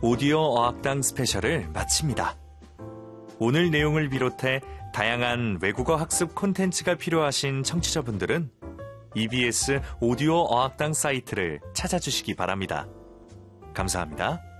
오디오 어학당 스페셜을 마칩니다. 오늘 내용을 비롯해 다양한 외국어 학습 콘텐츠가 필요하신 청취자분들은 EBS 오디오 어학당 사이트를 찾아주시기 바랍니다. 감사합니다.